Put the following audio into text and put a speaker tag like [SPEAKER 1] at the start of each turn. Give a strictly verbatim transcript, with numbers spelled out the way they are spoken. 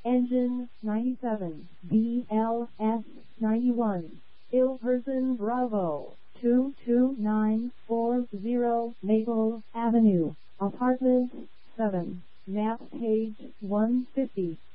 [SPEAKER 1] Engine ninety-seven, B L S ninety-one, Ilperson Bravo, two two nine four zero Maple Avenue, Apartment seven, map page one fifty.